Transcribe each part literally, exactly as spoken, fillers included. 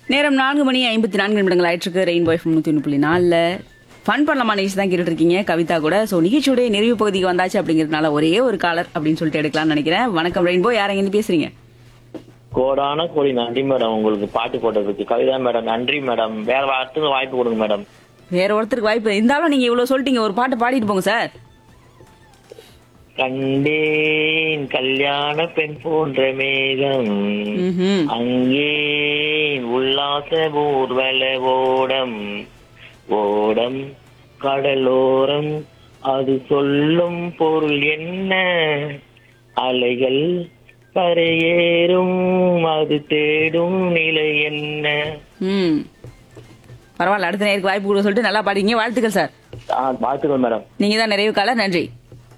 நேரம் நான்கு மணி ஐம்பத்தி நான்கு நிமிடங்கள் ஆயிட்டிருக்கு. ரெயின்போ எஃப்எம் நூத்தி ஒன்று புள்ளி நாலுல ஃபன் பண்ணலாமா நிகழ்ச்சி தான் கேட்டுட்டு இருக்கீங்க. கவிதா கூட. ஸோ நிகழ்ச்சியோடைய நிறைவு பகுதிக்கு வந்தாச்சு அப்படிங்கிறதுனால ஒரே ஒரு காலர் அப்படின்னு சொல்லிட்டு எடுக்கலாம்னு நினைக்கிறேன். வணக்கம் ரெயின்போ, யார் எங்கேருந்து பேசுறீங்க? கோடான கோடி நன்றி மேடம், உங்களுக்கு பாட்டு போட்டதுக்கு. கவிதா மேடம் நன்றி மேடம். வேற வாரத்துக்கு வாய்ப்பு கொடுங்க மேடம். வேற ஒருத்தருக்கு வாய்ப்பு இருந்தாலும் நீங்க இவ்வளவு சொல்லிட்டீங்க, ஒரு பாட்டு பாடிட்டு போங்க சார். கண்டேன் கல்யாண பெண் போன்ற மேகம், ம்ஹும். அங்கே உல்லாச ஊர்வல ஓடம் ஓடம் கடலோரம், அது சொல்லும் பொருள் என்ன? அலைகள் கரையேறும், அது தேடும் நிலை என்ன? ம் பரவாயில்ல, அடுத்த நேருக்கு வாய்ப்பு கொடுக்க சொல்லிட்டு நல்லா பாடிங்க. வாழ்த்துக்கள் சார். ஆ பார்த்துக்கோங்க மேடம். நீங்க தான் நிறைவு கால. நன்றி.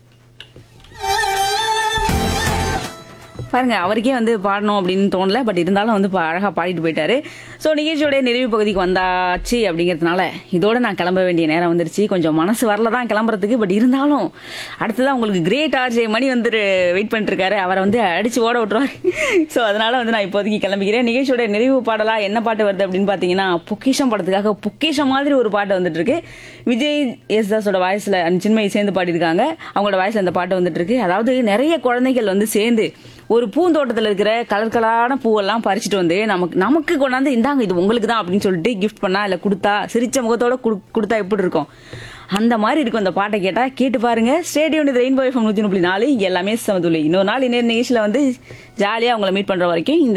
பாருங்க, அவருக்கே வந்து பாடணும் அப்படின்னு தோணல, பட் இருந்தாலும் வந்து பா- அழகா பாடிட்டு போயிட்டாரு. ஸோ நிகழ்ச்சியோட நிறைவு பகுதிக்கு வந்தாச்சு அப்படிங்கிறதுனால இதோட நான் கிளம்ப வேண்டிய நேரம் வந்துருச்சு. கொஞ்சம் மனசு வரல தான் கிளம்புறதுக்கு, பட் இருந்தாலும் அடுத்ததான் உங்களுக்கு கிரேட் ஆர்ஜே மணி வந்து வெயிட் பண்ணிட்டு இருக்காரு. அவரை வந்து அடிச்சு ஓட விட்டுருவாரு. ஸோ அதனால வந்து நான் இப்போதைக்கு கிளம்பிக்கிறேன். நிகழ்ச்சியோட நிறைவு பாடலா என்ன பாட்டு வருது அப்படின்னு பாத்தீங்கன்னா, பொக்கிஷம் படத்துக்காக பொக்கிஷம் மாதிரி ஒரு பாட்டு வந்துட்டு இருக்கு. விஜய் யேசுதாஸோட வாய்ஸ்ல சின்மயி சேர்ந்து பாடியிருக்காங்க. அவங்களோட வாய்ஸ்ல அந்த பாட்டு வந்துட்டு இருக்கு. அதாவது நிறைய குழந்தைகள் வந்து சேர்ந்து ஒரு பூந்தோட்டத்தில் இருக்கிற கலர் கலரான பூவெல்லாம் பறிச்சுட்டு வந்து நமக்கு நமக்கு கொண்டாந்து இந்தாங்க இது உங்களுக்கு தான் அப்படின்னு சொல்லிட்டு கிஃப்ட் பண்ணா இல்லை கொடுத்தா சிரிச்ச முகத்தோட குடு- கொடுத்தா எப்படி இருக்கும்? அந்த மாதிரி இருக்கும். அந்த பாட்டை கேட்டா கேட்டு பாருங்க. ஸ்டேடியம் ரெயின்போ எஃப்எம் நூத்தி புள்ளி நாலு எல்லாமே சமதுளி. இன்னொரு நாள் இன்னொரு நிகழ்ச்சியில வந்து ஜாலியா உங்களை மீட் பண்ற வரைக்கும் இந்த